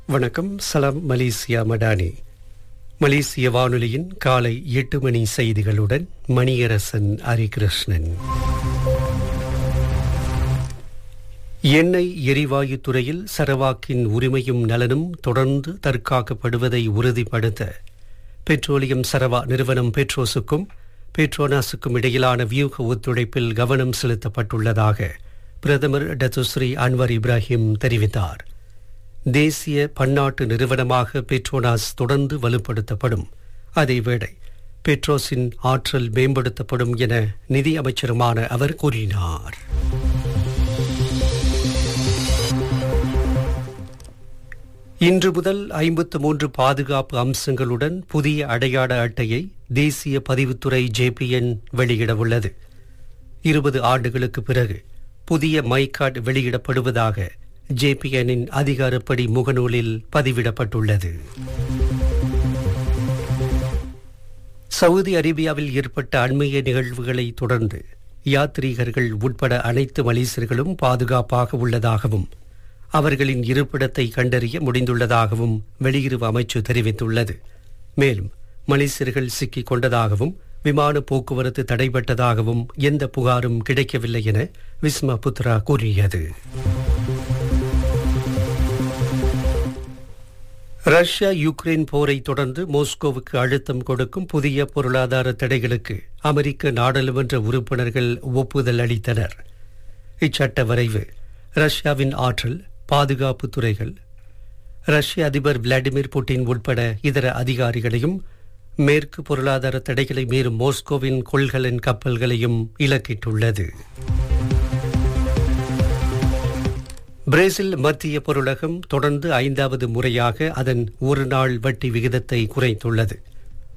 வணக்கம். சலாம் மலேசியா மடானி. மலேசிய வானொலியின் காலை 8 மணி செய்திகளுடன் மணியரசன் ஹரிகிருஷ்ணன். எண்ணெய் எரிவாயு துறையில் சரவாக்கின் உரிமையும் நலனும் தொடர்ந்து தற்காக்கப்படுவதை உறுதிப்படுத்த பெட்ரோலியம் சரவா நிறுவனம் பெட்ரோஸுக்கும் பெட்ரோனாஸுக்கும் இடையிலான வியூக ஒத்துழைப்பில் கவனம் செலுத்தப்பட்டுள்ளதாக பிரதமர் டத்துஸ்ரீ அன்வர் இப்ராஹிம் தெரிவித்தார். தேசிய பன்னாட்டு நிறுவனமாக பெட்ரோனாஸ் தொடர்ந்து வலுப்படுத்தப்படும். அதேவேளை பெட்ரோஸின் ஆற்றல் மேம்படுத்தப்படும் என நிதி அமைச்சருமான அவர் கூறினார். இன்று முதல் 53 பாதுகாப்பு அம்சங்களுடன் புதிய அடையாள அட்டையை தேசிய பதிவுத்துறை JPN வெளியிடவுள்ளது. 20 ஆண்டுகளுக்கு பிறகு புதிய மைகார்டு வெளியிடப்படுவதாக JPNின் அதிகாரப்படி முகநூலில் பதிவிடப்பட்டுள்ளது. சவுதி அரேபியாவில் ஏற்பட்ட அண்மைய நிகழ்வுகளை தொடர்ந்து யாத்ரீகர்கள் உட்பட அனைத்து மலேசியர்களும் பாதுகாப்பாக உள்ளதாகவும் அவர்களின் இருப்பிடத்தை கண்டறிய முடிந்துள்ளதாகவும் வெளியுறவு அமைச்சு தெரிவித்துள்ளது. மேலும் மலேசியர்கள் சிக்கிக் கொண்டதாகவும் விமான போக்குவரத்து தடைபட்டதாகவும் எந்த புகாரும் கிடைக்கவில்லை என விஸ்மா புத்ரா கூறியது. ரஷ்யா யுக்ரைன் போரை தொடர்ந்து மாஸ்கோவுக்கு அழுத்தம் கொடுக்கும் புதிய பொருளாதார தடைகளுக்கு அமெரிக்க நாடாளுமன்ற உறுப்பினர்கள் ஒப்புதல் அளித்தனர். இச்சட்ட வரைவு ரஷ்யாவின் ஆற்றல், பாதுகாப்பு துறைகள், ரஷ்ய அதிபர் விளாடிமிர் புட்டின் உட்பட இதர அதிகாரிகளையும் மேற்கு பொருளாதார தடைகளை மீறும் மாஸ்கோவின் கொள்கலன் கப்பல்களையும் இலக்கிட்டுள்ளது. பிரேசில் மத்திய பொருளகம் தொடர்ந்து 5வது முறையாக அதன் ஒரு நாள் வட்டி விகிதத்தை குறைத்துள்ளது.